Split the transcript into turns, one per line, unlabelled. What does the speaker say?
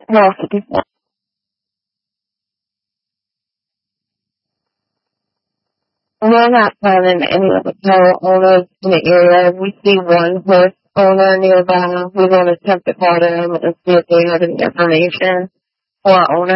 Well, we're not finding any of the cattle owners in the area. We see one horse owner nearby. We want to attempt to call them and see if they have any information for our owner.